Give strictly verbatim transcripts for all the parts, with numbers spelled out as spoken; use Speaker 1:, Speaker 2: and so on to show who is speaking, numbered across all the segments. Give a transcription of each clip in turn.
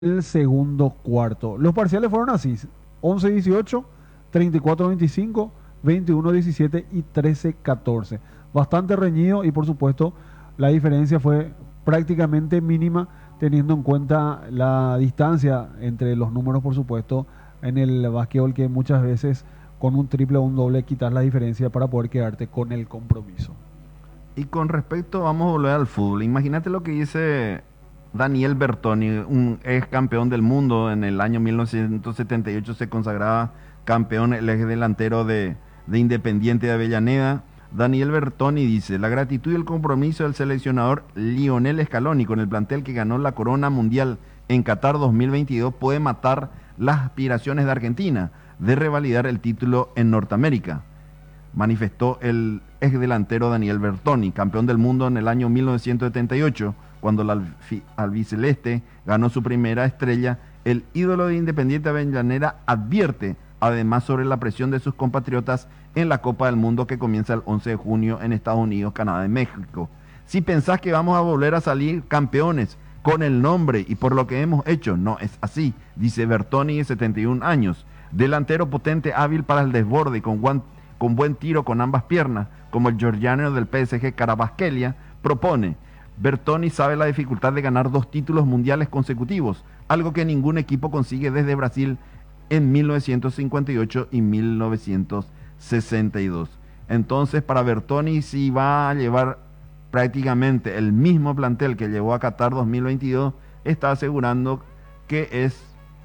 Speaker 1: el segundo cuarto. Los parciales fueron así: once dieciocho, treinta y cuatro veinticinco, veintiuno diecisiete y trece catorce. Bastante reñido y por supuesto la diferencia fue prácticamente mínima teniendo en cuenta la distancia entre los números, por supuesto, en el básquetbol, que muchas veces con un triple o un doble quitas la diferencia para poder quedarte con el compromiso.
Speaker 2: Y con respecto, vamos a volver al fútbol. Imagínate lo que dice Daniel Bertoni, un ex campeón del mundo. En el año mil novecientos setenta y ocho se consagraba campeón, el ex delantero de, de Independiente de Avellaneda. Daniel Bertoni dice: la gratitud y el compromiso del seleccionador Lionel Scaloni con el plantel que ganó la corona mundial en Qatar dos mil veintidós puede matar las aspiraciones de Argentina de revalidar el título en Norteamérica, manifestó el ex delantero Daniel Bertoni, campeón del mundo en el año mil novecientos setenta y ocho, cuando la alfi- albiceleste ganó su primera estrella. El ídolo de Independiente Avellaneda advierte además sobre la presión de sus compatriotas en la Copa del Mundo que comienza el once de junio en Estados Unidos, Canadá y México. Si pensás que vamos a volver a salir campeones con el nombre y por lo que hemos hecho, no es así, dice Bertoni, de setenta y un años. Delantero potente, hábil para el desborde y con guante con buen tiro con ambas piernas, como el georgiano del P S G Carabasquelia, propone. Bertoni sabe la dificultad de ganar dos títulos mundiales consecutivos, algo que ningún equipo consigue desde Brasil en mil novecientos cincuenta y ocho y mil novecientos sesenta y dos. Entonces, para Bertoni, si va a llevar prácticamente el mismo plantel que llevó a Qatar dos mil veintidós, está asegurando que es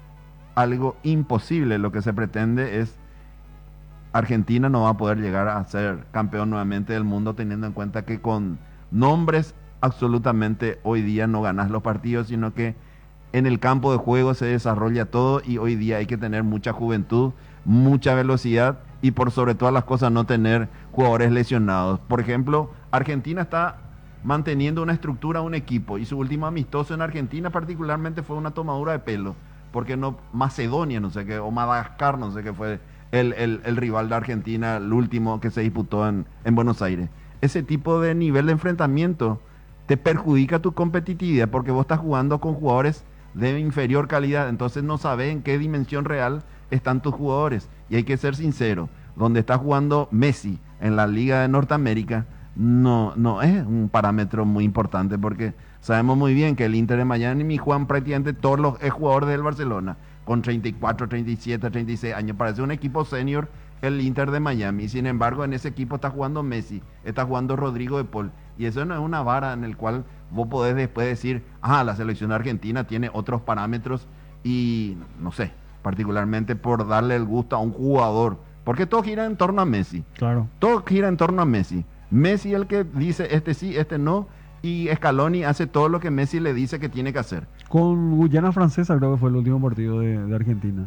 Speaker 2: algo imposible. Lo que se pretende es Argentina no va a poder llegar a ser campeón nuevamente del mundo, teniendo en cuenta que con nombres absolutamente hoy día no ganas los partidos, sino que en el campo de juego se desarrolla todo y hoy día hay que tener mucha juventud, mucha velocidad y por sobre todas las cosas no tener jugadores lesionados. Por ejemplo, Argentina está manteniendo una estructura, un equipo, y su último amistoso en Argentina particularmente fue una tomadura de pelo, porque no Macedonia, no sé qué, o Madagascar, no sé qué fue el, el, el rival de Argentina, el último que se disputó en, en Buenos Aires. Ese tipo de nivel de enfrentamiento te perjudica tu competitividad porque vos estás jugando con jugadores de inferior calidad, entonces no sabes en qué dimensión real están tus jugadores. Y hay que ser sincero, donde está jugando Messi en la Liga de Norteamérica, no, no es un parámetro muy importante porque sabemos muy bien que el Inter de Miami juegan prácticamente todos los jugadores del Barcelona con treinta y cuatro, treinta y siete, treinta y seis años. Parece un equipo senior el Inter de Miami. Sin embargo, en ese equipo está jugando Messi, está jugando Rodrigo de Paul. Y eso no es una vara en el cual vos podés después decir, ah, la selección argentina tiene otros parámetros y, no sé, particularmente por darle el gusto a un jugador. Porque todo gira en torno a Messi.
Speaker 1: Claro.
Speaker 2: Todo gira en torno a Messi. Messi es el que dice este sí, este no. Y Scaloni hace todo lo que Messi le dice que tiene que hacer.
Speaker 1: Con Guyana Francesa creo que fue el último partido de, de Argentina.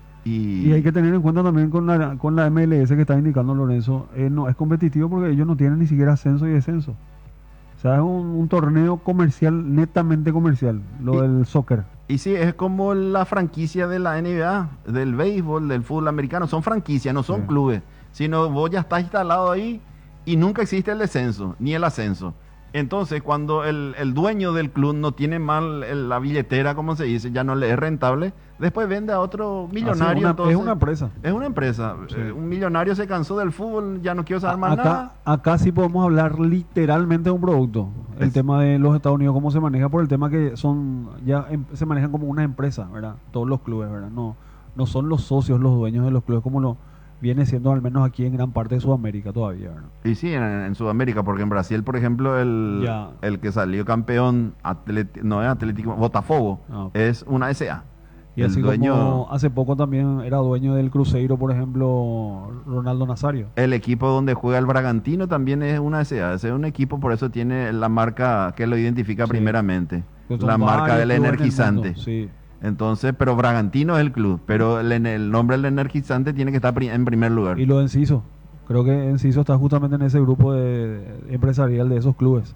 Speaker 2: Y,
Speaker 1: Y hay que tener en cuenta también con la, con la M L S que está indicando Lorenzo, eh, no es competitivo porque ellos no tienen ni siquiera ascenso y descenso. O sea, es un, un torneo comercial, netamente comercial, lo
Speaker 2: y,
Speaker 1: del soccer.
Speaker 2: y sí, es como la franquicia de la N B A, del béisbol, del fútbol americano. Son franquicias, no son
Speaker 1: Sí.
Speaker 2: clubes. Sino vos ya estás instalado ahí y nunca existe el descenso, ni el ascenso. Entonces, cuando el, el dueño del club no tiene mal el- la billetera, como se dice, ya no le es rentable, después vende a otro
Speaker 1: Así,
Speaker 2: millonario.
Speaker 1: una-
Speaker 2: entonces,
Speaker 1: es una empresa.
Speaker 2: es una empresa.
Speaker 1: Sí.
Speaker 2: Eh, un millonario se cansó del fútbol, ya no quiero saber
Speaker 1: A-
Speaker 2: más
Speaker 1: acá,
Speaker 2: nada.
Speaker 1: acá sí podemos hablar literalmente de un producto. El
Speaker 2: Es-
Speaker 1: tema de los Estados Unidos, cómo se maneja, por el tema que son, ya em- se manejan como una empresa, ¿verdad? Todos los clubes, ¿verdad? No, no son los socios los dueños de los clubes como lo viene siendo al menos aquí en gran parte de Sudamérica todavía, ¿verdad?
Speaker 2: Y sí, en, en Sudamérica, porque en Brasil, por ejemplo, el,
Speaker 1: Ya.
Speaker 2: el que salió campeón, Atleti- no es Atlético, Botafogo,
Speaker 1: Ah, ok.
Speaker 2: es una S A.
Speaker 1: Y
Speaker 2: El
Speaker 1: así
Speaker 2: dueño,
Speaker 1: como hace poco también era dueño del Cruzeiro, por ejemplo, Ronaldo Nazario.
Speaker 2: el equipo donde juega el Bragantino también es una S A. Ese es un equipo, por eso tiene la marca que lo identifica
Speaker 1: Sí.
Speaker 2: primeramente,
Speaker 1: Que son
Speaker 2: la marca
Speaker 1: varios
Speaker 2: del
Speaker 1: clubes en el
Speaker 2: energizante.
Speaker 1: mundo, sí.
Speaker 2: Entonces, pero Bragantino es el club, pero el, el nombre del energizante tiene que estar pri- en primer lugar.
Speaker 1: Y lo de Enciso. Creo que Enciso está justamente en ese grupo de, de empresarial de esos clubes.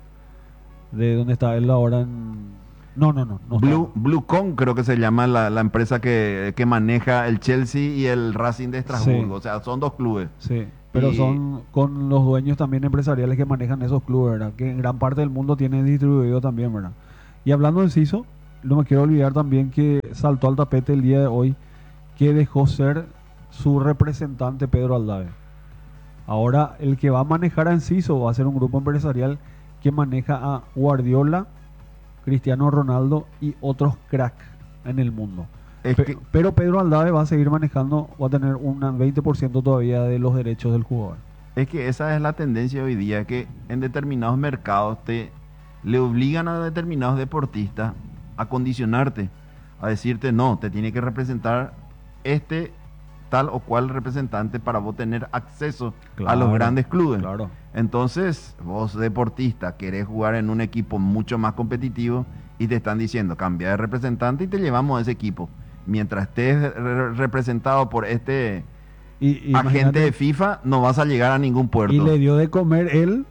Speaker 1: De donde está él ahora en... No, no, no. no está.
Speaker 2: Blue, Bluecon creo que se llama la, la empresa que, que maneja el Chelsea y el Racing de Estrasburgo.
Speaker 1: Sí.
Speaker 2: O sea, son dos clubes.
Speaker 1: Sí. Pero
Speaker 2: Y-
Speaker 1: son con los dueños también empresariales que manejan esos clubes, ¿verdad? Que en gran parte del mundo tienen distribuido también, ¿verdad? Y hablando de Enciso, no me quiero olvidar también que saltó al tapete el día de hoy, que dejó ser su representante Pedro Aldave. Ahora el que va a manejar a Enciso va a ser un grupo empresarial que maneja a Guardiola, Cristiano Ronaldo y otros cracks en el mundo.
Speaker 2: Es
Speaker 1: Pe-
Speaker 2: que,
Speaker 1: pero Pedro Aldave va a seguir manejando, va a tener un veinte por ciento todavía de los derechos del jugador.
Speaker 2: es que esa es la tendencia hoy día, que en determinados mercados te le obligan a determinados deportistas a condicionarte, a decirte no, te tiene que representar este tal o cual representante para vos tener acceso a los
Speaker 1: Claro,
Speaker 2: grandes clubes.
Speaker 1: Claro.
Speaker 2: Entonces, vos deportista querés jugar en un equipo mucho más competitivo y te están diciendo cambia de representante y te llevamos a ese equipo. Mientras estés re- representado por este
Speaker 1: Y,
Speaker 2: agente
Speaker 1: imagínate,
Speaker 2: de FIFA, no vas a llegar a ningún puerto.
Speaker 1: y le dio de comer él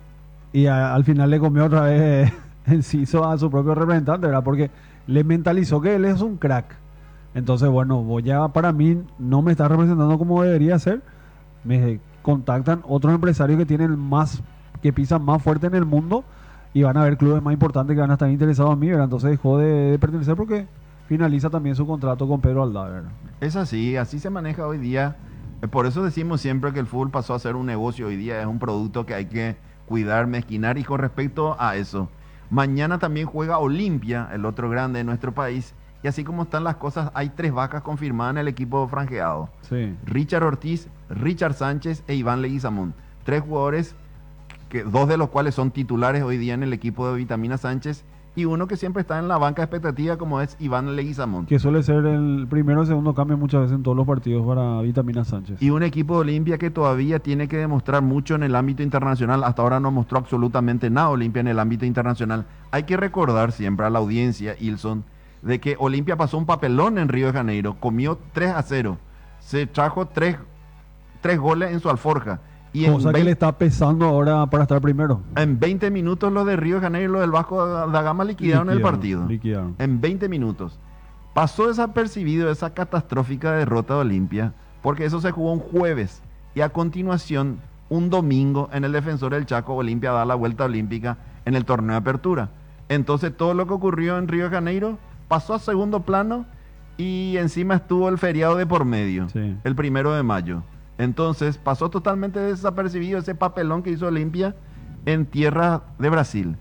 Speaker 1: y a- al final le comió otra vez Enciso a su propio representante, ¿verdad? Porque le mentalizó que él es un crack. Entonces, bueno, vos ya para mí no me está representando como debería ser. Me contactan otros empresarios que tienen más, que pisan más fuerte en el mundo y van a ver clubes más importantes que van a estar interesados en mí, ¿verdad? Entonces dejó de, de pertenecer porque finaliza también su contrato con Pedro Aldave, ¿verdad?
Speaker 2: Es así, así se maneja hoy día. Eh, Por eso decimos siempre que el fútbol pasó a ser un negocio hoy día, es un producto que hay que cuidar, mezquinar. Y con respecto a eso, mañana también juega Olimpia, el otro grande de nuestro país, y así como están las cosas, hay tres vacas confirmadas en el equipo franjeado.
Speaker 1: Sí.
Speaker 2: Richard Ortiz, Richard Sánchez e Iván Leguizamón. Tres jugadores, que, dos de los cuales son titulares hoy día en el equipo de Vitamina Sánchez, y uno que siempre está en la banca de expectativa como es Iván Leguizamón.
Speaker 1: Que suele ser el primero o segundo cambio muchas veces en todos los partidos para Vitamina Sánchez.
Speaker 2: Y un equipo de Olimpia que todavía tiene que demostrar mucho en el ámbito internacional. Hasta ahora no mostró absolutamente nada Olimpia en el ámbito internacional. Hay que recordar siempre a la audiencia, Ilson, de que Olimpia pasó un papelón en Río de Janeiro, comió tres a cero, se trajo tres, tres goles en su alforja. Y en,
Speaker 1: Cosa que
Speaker 2: veinte,
Speaker 1: le está pesando ahora para estar primero.
Speaker 2: en veinte minutos los de Río de Janeiro y los del Vasco da Gama liquidaron, el partido.
Speaker 1: Liquidaron.
Speaker 2: En veinte minutos. Pasó desapercibido esa catastrófica derrota de Olimpia, porque eso se jugó un jueves. Y a continuación, un domingo, en el Defensor del Chaco, Olimpia da la vuelta olímpica en el torneo de apertura. Entonces, todo lo que ocurrió en Río de Janeiro pasó a segundo plano y encima estuvo el feriado de por medio,
Speaker 1: Sí.
Speaker 2: el primero de mayo. Entonces, pasó totalmente desapercibido ese papelón que hizo Olimpia en tierra de Brasil.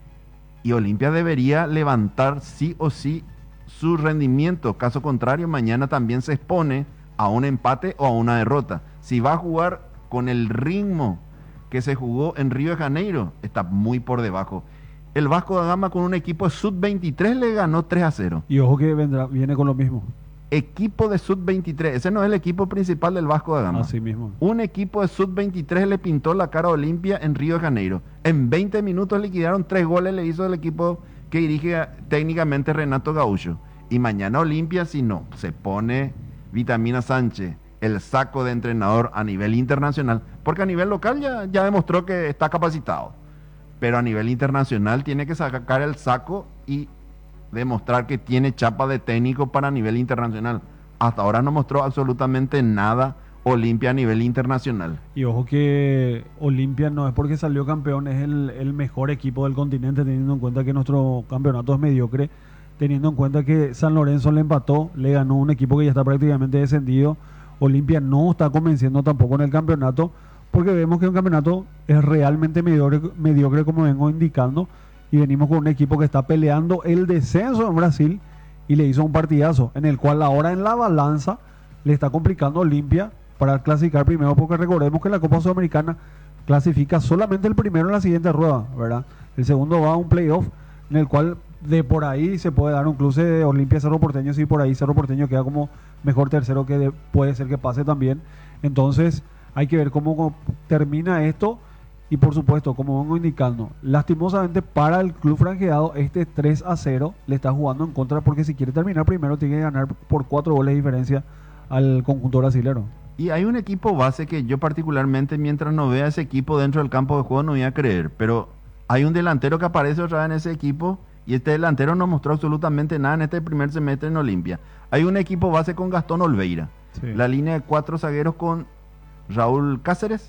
Speaker 2: Y Olimpia debería levantar sí o sí su rendimiento. Caso contrario, mañana también se expone a un empate o a una derrota. Si va a jugar con el ritmo que se jugó en Río de Janeiro, está muy por debajo. El Vasco da Gama con un equipo de sub veintitrés le ganó tres a cero.
Speaker 1: Y ojo que vendrá, viene con lo mismo.
Speaker 2: Equipo de sub veintitrés, ese no es el equipo principal del Vasco da Gama.
Speaker 1: Así mismo.
Speaker 2: Un equipo de sub veintitrés le pintó la cara a Olimpia en Río de Janeiro. En veinte minutos liquidaron tres goles, le hizo el equipo que dirige a- técnicamente Renato Gaúcho. Y mañana Olimpia, si no se pone Vitamina Sánchez, el saco de entrenador a nivel internacional, porque a nivel local ya, ya demostró que está capacitado, pero a nivel internacional tiene que sacar el saco y demostrar que tiene chapa de técnico para nivel internacional. Hasta ahora no mostró absolutamente nada Olimpia a nivel internacional.
Speaker 1: Y ojo que Olimpia no es porque salió campeón, es el, el mejor equipo del continente, teniendo en cuenta que nuestro campeonato es mediocre, teniendo en cuenta que San Lorenzo le empató, le ganó un equipo que ya está prácticamente descendido. Olimpia no está convenciendo tampoco en el campeonato, porque vemos que un campeonato es realmente mediocre, mediocre como vengo indicando, y venimos con un equipo que está peleando el descenso en Brasil y le hizo un partidazo, en el cual ahora en la balanza le está complicando a Olimpia para clasificar primero, porque recordemos que la Copa Sudamericana clasifica solamente el primero en la siguiente rueda, ¿verdad? El segundo va a un playoff, en el cual de por ahí se puede dar un cruce de Olimpia Cerro Porteño, si por ahí Cerro Porteño queda como mejor tercero, que de- puede ser que pase también. Entonces hay que ver cómo, cómo termina esto. Y por supuesto, como vengo indicando, lastimosamente para el club franjeado, este tres a cero le está jugando en contra, porque si quiere terminar primero tiene que ganar por cuatro goles de diferencia al conjunto brasilero.
Speaker 2: Y hay un equipo base que yo particularmente, mientras no vea ese equipo dentro del campo de juego, no voy a creer. Pero hay un delantero que aparece otra vez en ese equipo, y este delantero no mostró absolutamente nada en este primer semestre en Olimpia. Hay un equipo base con Gastón Olveira.
Speaker 1: Sí.
Speaker 2: La línea de cuatro zagueros con Raúl Cáceres,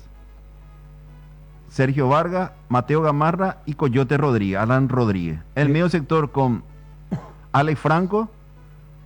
Speaker 2: Sergio Vargas, Mateo Gamarra y Coyote Rodríguez, Alan Rodríguez. El
Speaker 1: Sí.
Speaker 2: medio sector con Alex Franco